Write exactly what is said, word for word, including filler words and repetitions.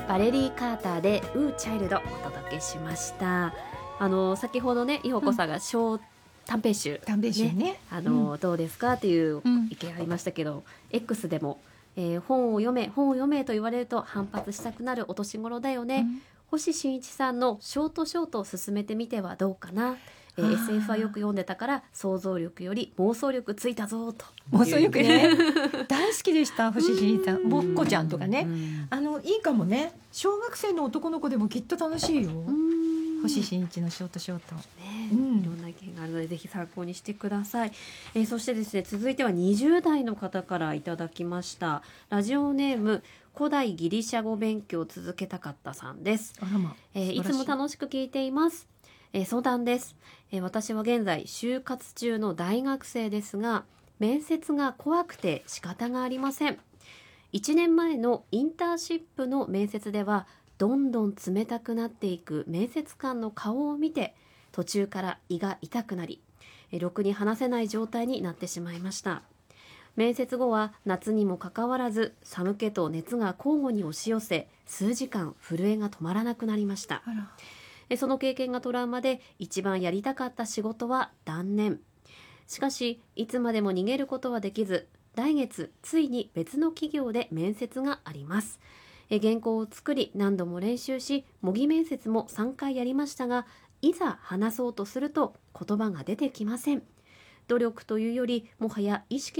バレリー・カーターでウーチャイルドお届けしました。あの先ほどね、いほこさんが小短編集、 短編集ね、 ね、あの、うん、どうですかっていううん意見ありましたけど、X でも、えー、本を読め本を読めと言われると反発したくなるお年頃だよね、うん、星新一さんのショートショートを進めてみてはどうかな、えー、エスエフ はよく読んでたから想像力より妄想力ついたぞと。 妄想力ね大好きでした星新一さん。ぼっこちゃんとかね、あのいいかもね。小学生の男の子でもきっと楽しいよ、星新一のショートショート、 ね、うん、いろんな意見があるのでぜひ参考にしてください。えー、そしてですね、続いてはにじゅう代の方からいただきました。ラジオネーム古代ギリシャ語勉強を続けたかったさんです。 あらま、 えー、いつも楽しく聞いています。えー、相談です。えー、私は現在就活中の大学生ですが、面接が怖くて仕方がありません。いちねんまえのインターンシップの面接ではどんどん冷たくなっていく面接官の顔を見て途中から胃が痛くなり、ろくに話せない状態になってしまいました。面接後は夏にもかかわらず寒気と熱が交互に押し寄せ、数時間震えが止まらなくなりました。その経験がトラウマで一番やりたかった仕事は断念。しかしいつまでも逃げることはできず、来月ついに別の企業で面接があります。え原稿を作り何度も練習し、模擬面接もさんかいやりましたが、いざ話そうとすると言葉が出てきません。努力というよりもはや意識